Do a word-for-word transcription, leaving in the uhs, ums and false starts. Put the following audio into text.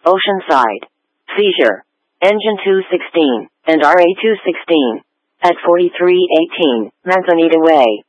Oceanside. Seizure. Engine two sixteen and R A two sixteen. At forty-three eighteen, Manzanita Way.